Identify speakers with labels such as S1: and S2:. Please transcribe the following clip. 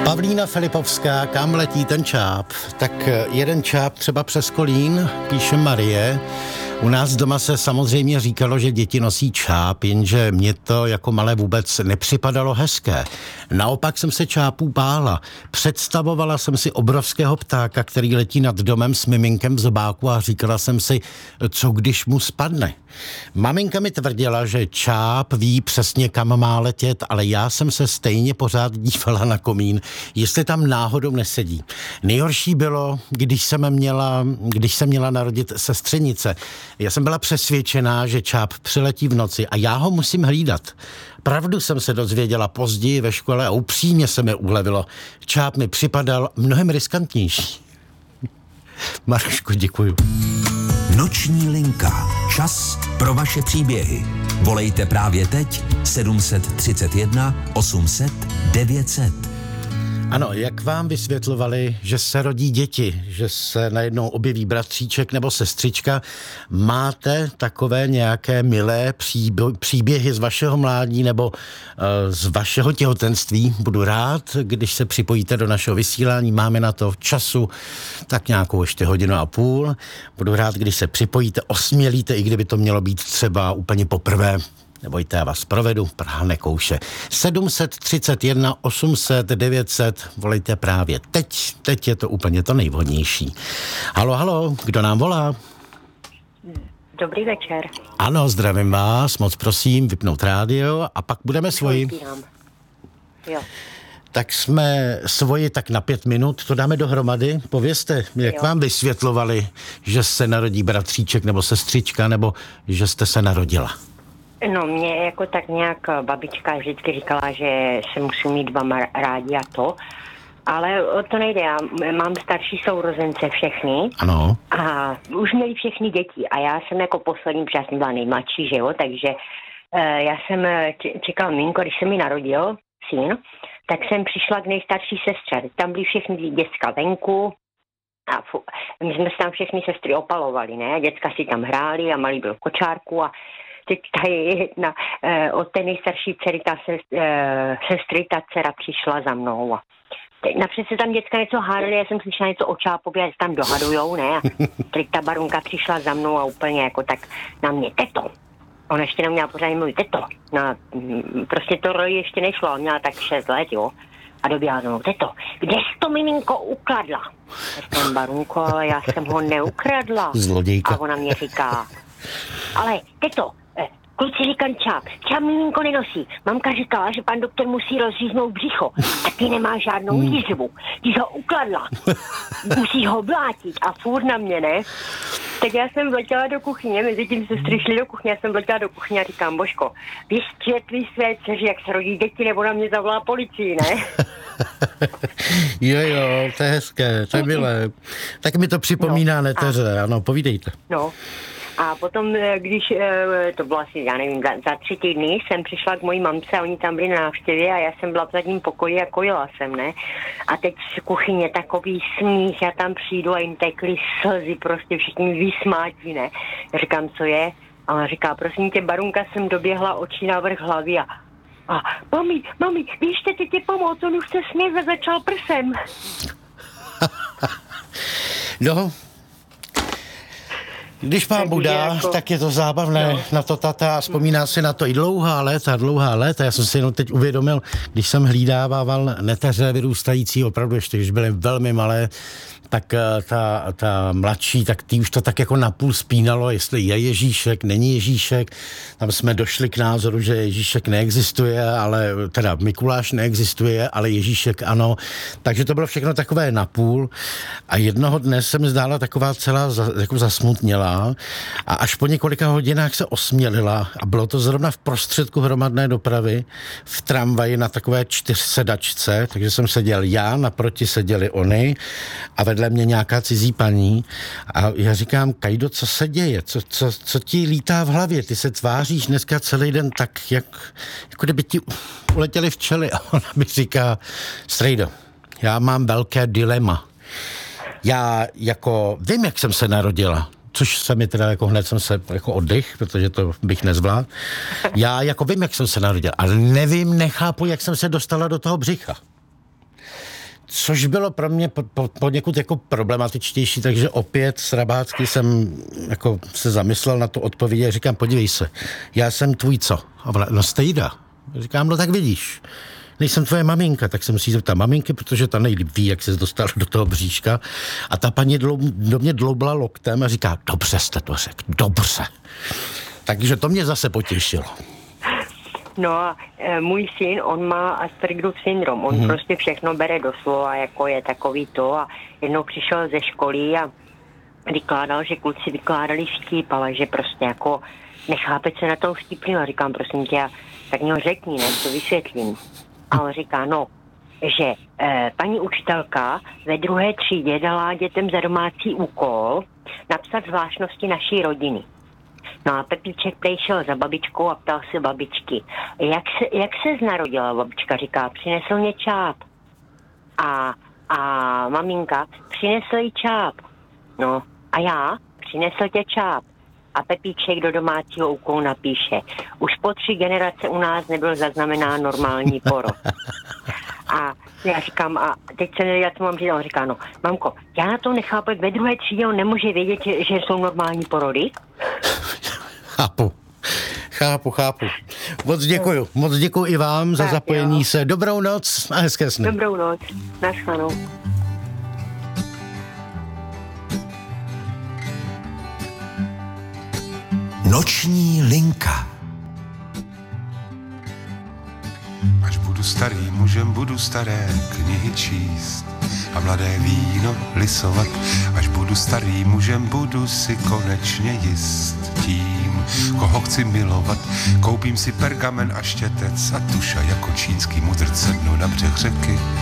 S1: Pavlína Filipovská, kam letí ten čáp? Tak jeden čáp třeba přes Kolín, píše Marie. U nás doma se samozřejmě říkalo, že děti nosí čáp, jenže mě to jako malé vůbec nepřipadalo hezké. Naopak jsem se čápů bála. Představovala jsem si obrovského ptáka, který letí nad domem s miminkem v zobáku a říkala jsem si, co když mu spadne. Maminka mi tvrdila, že čáp ví přesně, kam má letět, ale já jsem se stejně pořád dívala na komín, jestli tam náhodou nesedí. Nejhorší bylo, když se měla narodit sestřenice. Já jsem byla přesvědčená, že čáp přiletí v noci a já ho musím hlídat. Pravdu jsem se dozvěděla později ve škole a upřímně se mi ulevilo. Čáp mi připadal mnohem riskantnější. Maruško, děkuju.
S2: Noční linka. Čas pro vaše příběhy. Volejte právě teď 731 800 900.
S1: Ano, jak vám vysvětlovali, že se rodí děti, že se najednou objeví bratříček nebo sestřička, máte takové nějaké milé příběhy z vašeho mládí nebo z vašeho těhotenství? Budu rád, když se připojíte do našeho vysílání, máme na to času tak nějakou ještě 1,5 hodiny. Budu rád, když se připojíte, osmělíte, i kdyby to mělo být třeba úplně poprvé. Nebojte, já vás provedu, Praha nekouše. 731 800 900, volejte právě teď. Teď je to úplně to nejvhodnější. Halo, kdo nám volá?
S3: Dobrý večer.
S1: Ano, zdravím vás, moc prosím, vypnout rádio a pak budeme svoji.
S3: Jo.
S1: Tak jsme svoji tak na 5 minut, to dáme dohromady. Povězte, jak vám vysvětlovali, že se narodí bratříček nebo sestřička, nebo že jste se narodila?
S3: No, mě jako tak nějak babička vždycky říkala, že se musí mít 2 rádi a to, ale o to nejde. Já mám starší sourozence všechny.
S1: Ano.
S3: A už měli všechny děti a já jsem jako poslední, protože já jsem byla nejmladší, že jo, takže já jsem čekala minko, když se mi narodil syn, tak jsem přišla k nejstarší sestře. Tam byly všechny děcka venku a my jsme se tam všechny sestry opalovali, ne? Děcka si tam hráli a malý byl v kočárku a teď tady jedna od té nejstarší dcery, ta sestry, ta dcera přišla za mnou. Napřed se tam děcka něco hádali, já jsem slyšela něco o čápově, že tam dohadujou, ne? A teď ta barunka přišla za mnou a úplně jako tak na mě, teto. Ona ještě neměla pořádně mluvit, teto. No, prostě to roli ještě nešlo, měla tak 6 let, jo. A doběhla za mnou, teto, kde jsi to miminko ukladla? Říkám, barunko, ale já jsem ho neukradla.
S1: Zlodějka.
S3: A ona mě říká, ale teto, kluci říkám čáp miminko nenosí. Mamka říkala, že pan doktor musí rozříznout břicho. A ty nemáš žádnou jízvu. Ty ho ukladla. Musí ho blátit. A furt na mě, ne? Tak já jsem vletěla do kuchyně, mezi tím sestry šli do kuchyně, já jsem vletěla do kuchyně a říkám, Božko, vysvětlí své dceři, jak se rodí děti, nebo na mě zavolá policii, ne?
S1: Jo, to je hezké, to je milé. Tak mi to připomíná neteře, ano, povídejte.
S3: No. A potom, když to bylo asi, já nevím, za 3 týdny jsem přišla k mojí mamce a oni tam byli na návštěvě a já jsem byla v zadním pokoji a kojila jsem, ne? A teď z kuchyně takový smích, já tam přijdu a jim tekly slzy, prostě všichni vysmátí, ne? Já říkám, co je? A ona říká, prosím tě, barunka, jsem doběhla očí na vrch hlavy a mami, běžte, teď je pomoct, on už se smět a začal prsem.
S1: No, když pán Buda, tak je to zábavné na to tata, vzpomíná si na to i dlouhá léta. Já jsem si jenom teď uvědomil, když jsem hlídával neteře vyrůstající, opravdu ještě, když byly velmi malé, tak ta mladší, tak ty už to tak jako napůl spínalo, jestli je Ježíšek, není Ježíšek. Tam jsme došli k názoru, že Ježíšek neexistuje, ale teda Mikuláš neexistuje, ale Ježíšek ano. Takže to bylo všechno takové napůl. A jednoho dne se mi zdála taková celá jako zasmutnělá a až po několika hodinách se osmělila a bylo to zrovna v prostředku hromadné dopravy v tramvaji na takové 4sedačce, takže jsem seděl já, naproti seděli oni a vedle mě nějaká cizí paní a já říkám, Kajdo, co se děje? Co ti lítá v hlavě? Ty se tváříš dneska celý den tak, jako kdyby ti uletěli včely. A ona mi říká, Strejdo, já mám velké dilema. Já jako vím, jak jsem se narodila, což se mi teda jako hned jsem se jako oddych, protože to bych nezvládl. Já jako vím, jak jsem se narodila, ale nechápu, jak jsem se dostala do toho břicha. Což bylo pro mě poněkud jako problematičtější, takže opět srabácky jsem jako se zamyslel na to odpovědi a říkám, podívej se, já jsem tvůj co? A ona, no Stejda. Říkám, no tak vidíš, nejsem tvoje maminka, tak se musí zeptat maminky, protože ta nejlíp ví, jak se dostala do toho bříška. A ta paní do mě dloubla loktem a říká, dobře jste to řekl, dobře. Takže to mě zase potěšilo.
S3: No a můj syn, on má Aspergerův syndrom, on prostě všechno bere doslova, jako je takový to a jednou přišel ze školy a vykládal, že kluci vykládali vtip, ale že prostě jako nechápe se na toho vtipným a říkám, prosím tě, tak mě ho řekni, ne, to vysvětlím. A on říká, no, že paní učitelka ve 2. třídě dala dětem za domácí úkol napsat zvláštnosti naší rodiny. No a Pepíček šel za babičkou a ptal se babičky, jak se narodila babička, říká, přinesl mě čáp. A maminka, přinesl jí čáp. No a já, přinesl tě čáp. A Pepíček do domácího úkolu napíše, už po 3 generace u nás nebyl zaznamenán normální porod. A já říkám, a teď se nevěděla, co mám říct, a on říká, no, mamko, já na to nechápu, ve 2. třídě on nemůže vědět, že jsou normální porody?
S1: Chápu. Moc děkuju i vám za zapojení se. Dobrou noc a hezké sny.
S3: Dobrou noc. Naschledanou.
S2: Noční linka.
S4: Až budu starým mužem, budu staré knihy číst a mladé víno lisovat. Až budu starým mužem, budu si konečně jist tím, koho chci milovat. Koupím si pergamen a štětec a tuša jako čínský mudrc, sednu na břeh řeky